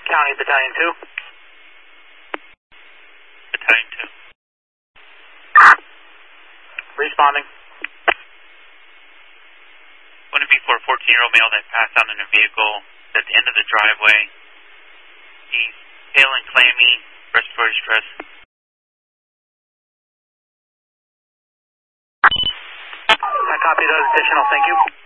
County, Battalion 2. Battalion 2. Responding. One to be for a 14-year-old male that passed out in a vehicle at the end of the driveway. He's pale and clammy, respiratory distress. I copy those. Additional, thank you.